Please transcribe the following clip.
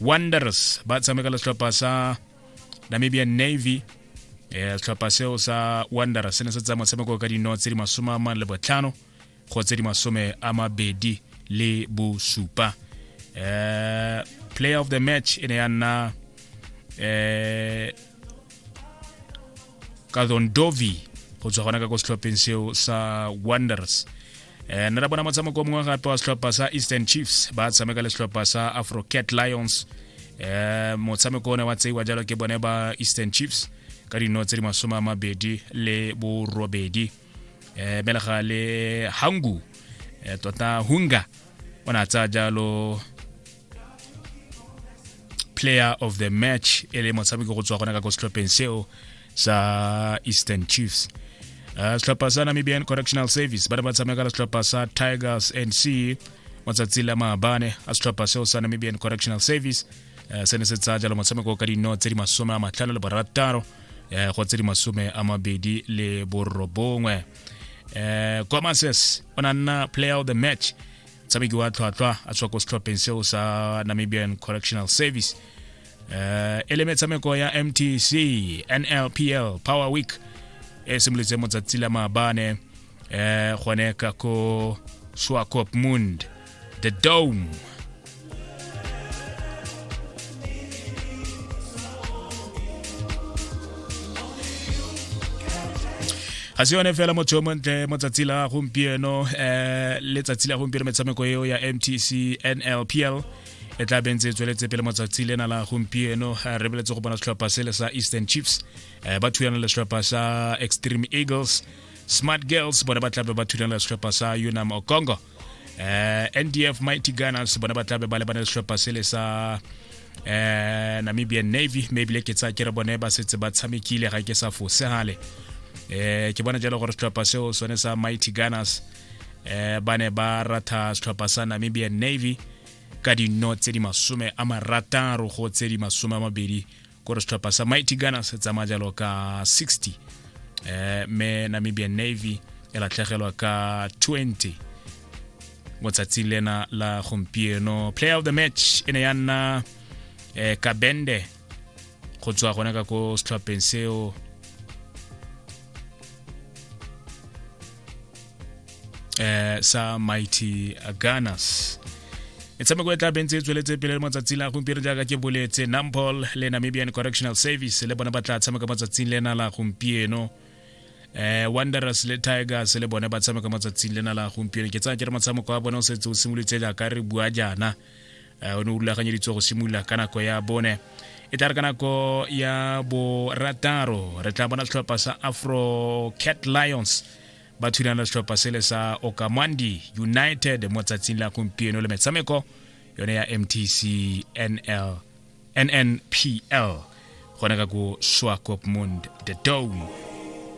Wanderers ba tsameka le sehlopha sa Namibian Navy sehlopha seo sa Wanderers se ne se tsa motshameko ka dino tse di 45 go tse di 27 player of the match ene ya nna Kadondovi go tswa gona ka go sehlopeng seo sa Wanderers. Nna ra bona motshameko mongwe gape wa sehlopha sa Eastern Chiefs ba tsameka le sehlopha sa Afrocat Lions. Motshameko one wa tseiwa jalo ke bone ba Eastern Chiefs ka dino tse di 28 belega le Hangu tota Hunga ona tsa jalo player of the match ele motshameko go tswa gona ka go sehlopeng seo sa Eastern Chiefs. Sehlopha sa Namibian Correctional Service ba tsameka le sehlopha sa Tigers NC matsatsi la maabane a sehlopha seo sa Namibian Correctional Service se ne se tsa jalo motshameko ka dino tse di 56 go tse di 29. Komases ona nna player of the match tshameki wa tlhwatlhwa a tswa go sehlopeng seo sa Namibian Correctional Service. Ele metshameko ya MTC NLPL Power Week simuletse motsatsi la maabane gone ka ko Swakopmund the Dome. ga se yone fela motho montle motsatsi la gompieno letsatsi la gompieno metshameko eo ya MTC NLPL e tla bentse tsweletse pele motsatsi lena la gompieno re beletse go bona sehlopha se le sa Eastern Chiefs ba thulana le sehlopha sa Extreme Eagles. Smart Girls bona ba tlabe ba thulana le sehlopha sa Unam Okongo. NDF Mighty Gunners bona ba tlabe ba le bana le sehlopha se le sa Namibian Navy maybe le ke tsa ke re bone ba setse ba tshamekile ga ke sa fosegale. Ke bona jalo gore sehlopha seo sone sa Mighty Gunners ba ne ba rata sehlopha sa Namibian Navy ka dino tse di 60 go tse di 20 gore sehlopha sa Mighty Gunners tsa majalo ka 60 me Namibian Navy e latlhegelwa ka 20 motsatsi lena la gompieno. Player of the match ene ya nna Kabende go tswa gona ka go sehlopeng seo sa Mighty Gunners. Metshameko e tla bentse tsweletse pele motsatsi la gompieno jaaka ke boletse Nampol le Namibian Correctional Service le bona ba tla tshameka motsatsi lena la gompieno. Wanderers le Tigers le bona ba tshameka motsatsi lena la gompieno. Ke tsaya ke re motshameko wa bona o setse o simolotse jaaka re bua jana o ne o rulaganyeditswe go simolola ka nako ya bone e tla re ka nako ya bo rataro re tla bona sehlopha sa Afrocat Lions ba thulana le sehlopha se le sa Okamandi United motsatsi la gompieno le metshameko yone ya MTC NNPL gona ka go Swakopmund the Dome.